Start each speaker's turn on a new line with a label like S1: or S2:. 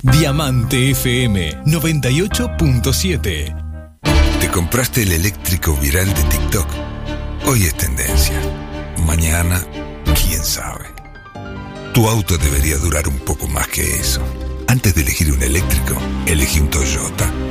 S1: Diamante FM 98.7.
S2: ¿Te compraste el eléctrico viral de TikTok? Hoy es tendencia. Mañana, quién sabe. Tu auto debería durar un poco más que eso. Antes de elegir un elegí un Toyota.